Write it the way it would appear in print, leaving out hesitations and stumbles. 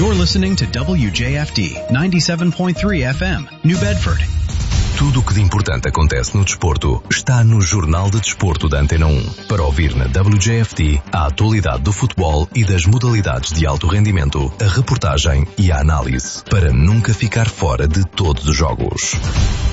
You're listening to WJFD 97.3 FM, New Bedford. Tudo o que de importante acontece no desporto está no Jornal de Desporto da Antena 1. Para ouvir na WJFD a atualidade do futebol e das modalidades de alto rendimento, a reportagem e a análise, para nunca ficar fora de todos os jogos.